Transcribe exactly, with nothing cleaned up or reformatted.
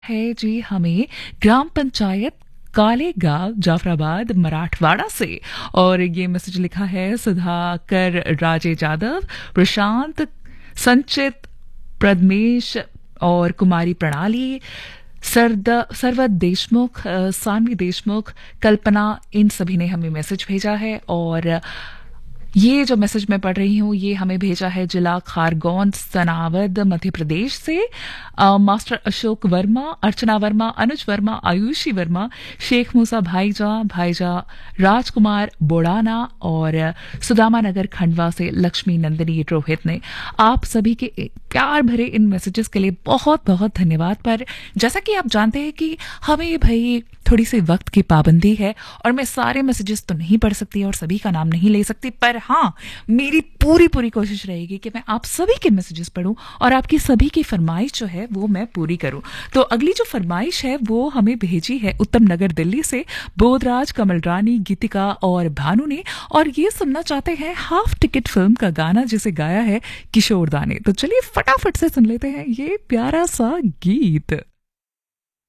है जी हमें ग्राम पंचायत कालेगांव जाफराबाद मराठवाड़ा से। और ये मैसेज लिखा है सुधाकर राजे जादव, प्रशांत, संचित, प्रदमेश और कुमारी प्रणाली, सरद सरवत देशमुख, अ, सानवी देशमुख, कल्पना, इन सभी ने हमें मैसेज भेजा है। और ये जो मैसेज मैं पढ़ रही हूँ ये हमें भेजा है जिला खारगौन सनावद मध्य प्रदेश से। अ, मास्टर अशोक वर्मा, अर्चना वर्मा, अनुज वर्मा, आयुषी वर्मा, शेख मूसा भाईजा भाईजा, राजकुमार बोड़ाना और सुदामा नगर खंडवा से लक्ष्मी नंदिनी रोहित ने। आप सभी के प्यार भरे इन मैसेजेस के लिए बहुत बहुत धन्यवाद। पर जैसा कि आप जानते हैं कि हमें भाई थोड़ी सी वक्त की पाबंदी है और मैं सारे मैसेजेस तो नहीं पढ़ सकती और सभी का नाम नहीं ले सकती, पर हाँ मेरी पूरी पूरी कोशिश रहेगी कि मैं आप सभी के मैसेजेस पढूं और आपकी सभी की फरमाइश जो है वो मैं पूरी करूं। तो अगली जो फरमाइश है वो हमें भेजी है उत्तम नगर दिल्ली से बोधराज, कमल रानी, गीतिका और भानु ने, और ये सुनना चाहते हैं हाफ टिकट फिल्म का गाना जिसे गाया है किशोर दा ने। तो चलिए फटाफट से सुन लेते हैं ये प्यारा सा गीत।